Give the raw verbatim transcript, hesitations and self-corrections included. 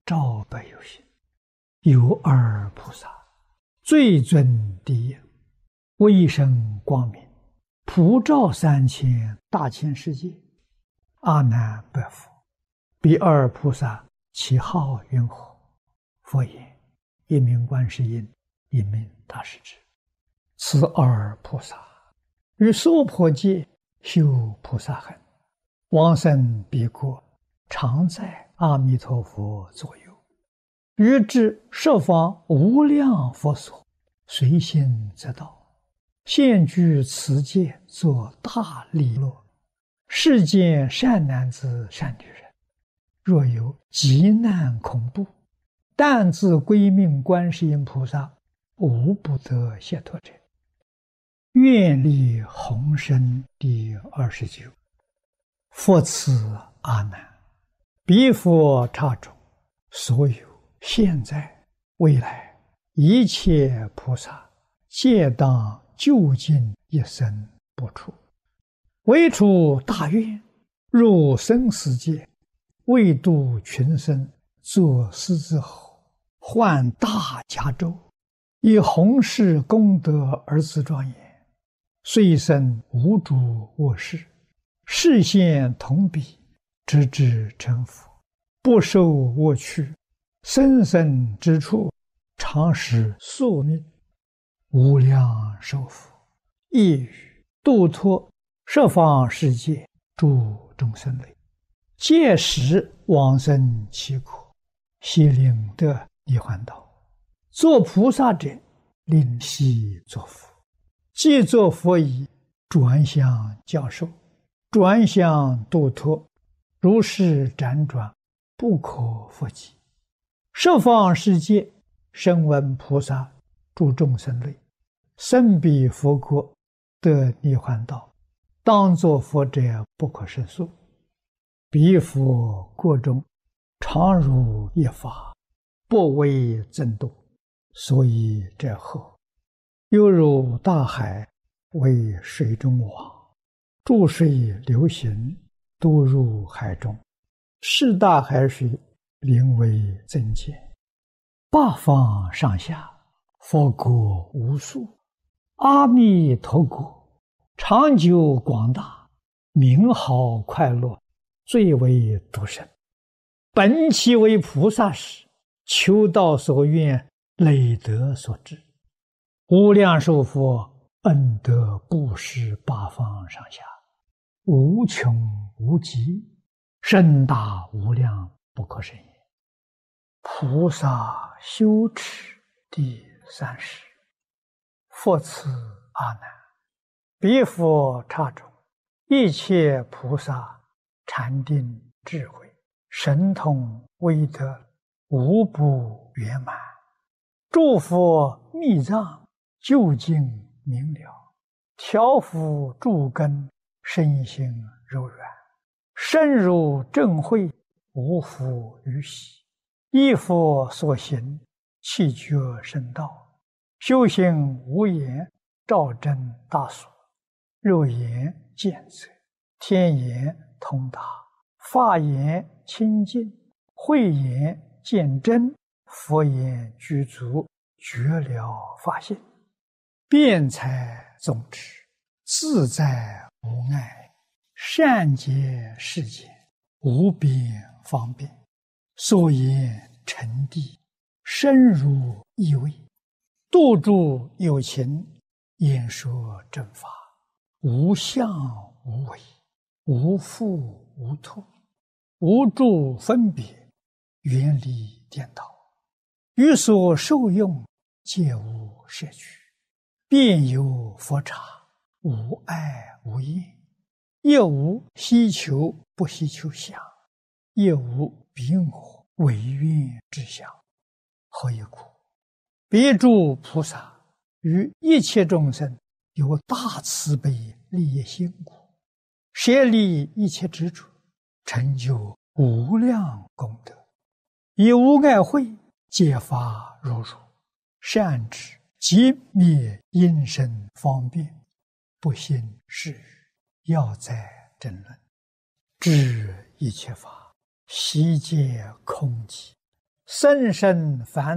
照百有心，有二菩萨，最尊第一，威声光明，普照三千大千世界。阿难白佛：彼二菩萨其号云何？佛言：一名观世音，一名大势至。此二菩萨于娑婆界修菩萨行，往生彼国，常在阿弥陀佛左右，于至十方无量佛所，随心则到，现居此界，作大利乐。世间善男子善女人，若有急难恐怖，但自归命观世音菩萨，无不得解脱者。愿力宏深第二十九。佛此阿难，彼佛刹中所有现在未来一切菩萨，皆当究竟一生不出，唯出大愿，入生死界，为度群生，作狮子吼，唤大迦州，以弘誓功德而自庄严，虽生无诸恶事，示现同彼，直至成佛，不受恶趣，生生之处，常使宿命，无量寿福，亦于度脱十方世界诸众生类，届时往生其国，悉令得涅槃道。作菩萨者，令悉作佛。既作佛已，转向教授，转向度脱，如是辗转，不可复计。十方世界声闻菩萨诸众生类，生彼佛国，得涅槃道，当作佛者不可胜数。彼佛国中，常如一法，不为增度，所以者何？犹如大海，为水中网，注水流行，都入海中，是大海水，名为增减。八方上下，佛国无数，阿弥陀国长久广大，名号快乐，最为独生。本其为菩萨时，求道所愿，累德所致，无量寿佛恩德布施八方上下，无穷无极，深大无量，不可胜也。菩萨修持第三十。佛此阿难，彼佛刹中，一切菩萨禅定智慧神通威德，无不圆满。诸佛密藏究竟明了，调伏诸根，身心柔软，深入正慧，无复于喜。依佛所行，气觉深道，修行无言，照真大所，肉眼见则，天眼通达，法眼清净，慧眼见真，佛眼具足，觉了法性，辩才总持，自在无碍，善解世间，无边方便，所言沉谛，深入意味，度诸有情，演说正法，无相无为，无复无脱，无诸分别，远离颠倒，于所受用，皆无摄取，遍有佛刹，无碍无厌，亦无希求不希求相，亦无彼我唯愿之相。何以故？彼诸菩萨于一切众生有大慈悲利益心故，舍离一切执着，成就无量功德，以无碍慧揭发如如，善知即灭因身方便，不信是语，要在争论，知一切法悉皆空寂， 甚深烦